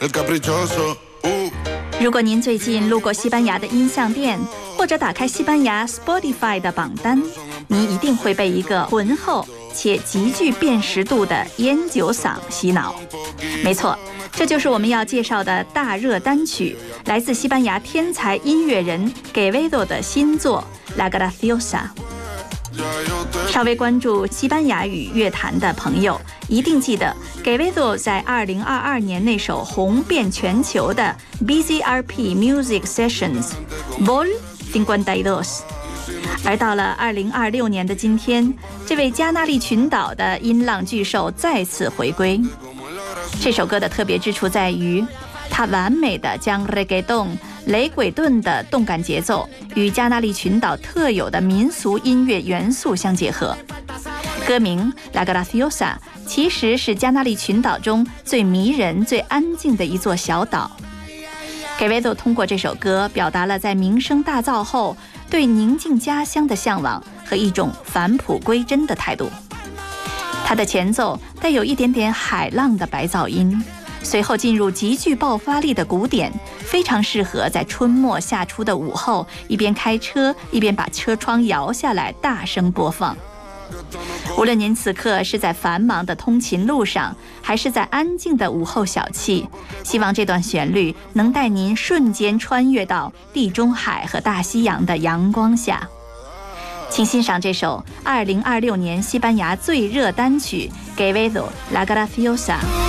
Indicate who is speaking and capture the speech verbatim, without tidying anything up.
Speaker 1: 如果您最近路过西班牙的音像店，或者打开西班牙 Spotify 的榜单，您一定会被一个浑厚且极具辨识度的烟酒嗓洗脑。没错，这就是我们要介绍的大热单曲，来自西班牙天才音乐人 Quevedo 的新作 La Graciosa。 稍微关注西班牙语乐坛的朋友一定记得 Quevedo 在二零二二年那首红遍全球的 B Z R P Music Sessions Vol. 五十二。而到了二零二六年的今天，这位加那利群岛的音浪巨兽再次回归。这首歌的特别之处在于，它完美地将 reggaeton 雷鬼顿的动感节奏与加那利群岛特有的民俗音乐元素相结合。歌名 La Graciosa 其实是加那利群岛中最迷人、最安静的一座小岛。Quevedo 通过这首歌表达了在名声大噪后对宁静家乡的向往和一种返璞归真的态度。它的前奏带有一点点海浪的白噪音，随后进入极具爆发力的鼓点，非常适合在春末夏初的午后一边开车一边把车窗摇下来大声播放。无论您此刻是在繁忙的通勤路上，还是在安静的午后小憩，希望这段旋律能带您瞬间穿越到地中海和大西洋的阳光下。请欣赏这首二零二六年西班牙最热单曲 Quevedo La Graciosa。